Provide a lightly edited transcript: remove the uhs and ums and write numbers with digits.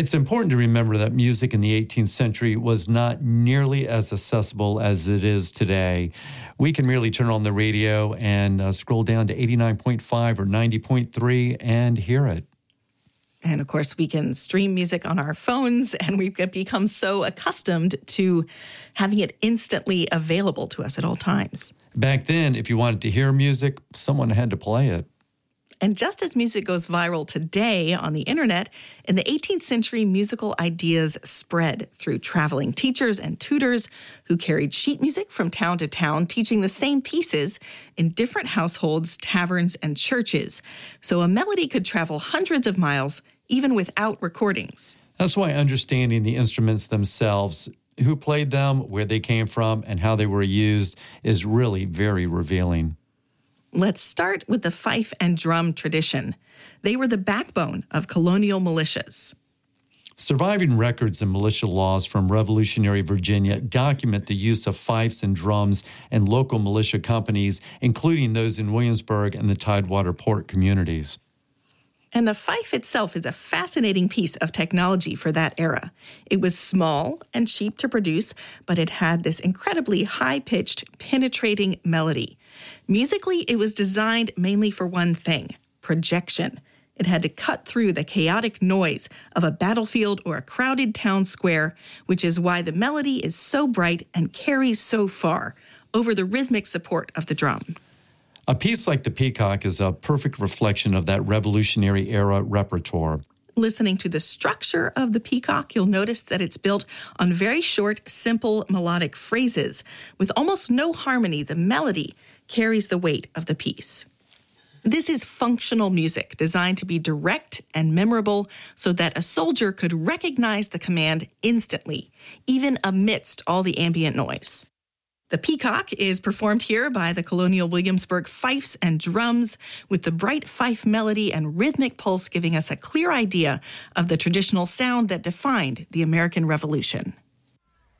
It's important to remember that music in the 18th century was not nearly as accessible as it is today. We can merely turn on the radio and scroll down to 89.5 or 90.3 and hear it. And of course, we can stream music on our phones, and we've become so accustomed to having it instantly available to us at all times. Back then, if you wanted to hear music, someone had to play it. And just as music goes viral today on the internet, in the 18th century, musical ideas spread through traveling teachers and tutors who carried sheet music from town to town, teaching the same pieces in different households, taverns, and churches. So a melody could travel hundreds of miles, even without recordings. That's why understanding the instruments themselves, who played them, where they came from, and how they were used is really very revealing. Let's start with the fife and drum tradition. They were the backbone of colonial militias. Surviving records and militia laws from Revolutionary Virginia document the use of fifes and drums in local militia companies, including those in Williamsburg and the Tidewater Port communities. And the fife itself is a fascinating piece of technology for that era. It was small and cheap to produce, but it had this incredibly high-pitched, penetrating melody. Musically, it was designed mainly for one thing: projection. It had to cut through the chaotic noise of a battlefield or a crowded town square, which is why the melody is so bright and carries so far over the rhythmic support of the drum. A piece like the Peacock is a perfect reflection of that Revolutionary era repertoire. Listening to the structure of the Peacock, you'll notice that it's built on very short, simple melodic phrases. With almost no harmony, the melody carries the weight of the piece. This is functional music designed to be direct and memorable so that a soldier could recognize the command instantly, even amidst all the ambient noise. The Peacock is performed here by the Colonial Williamsburg Fifes and Drums, with the bright fife melody and rhythmic pulse giving us a clear idea of the traditional sound that defined the American Revolution.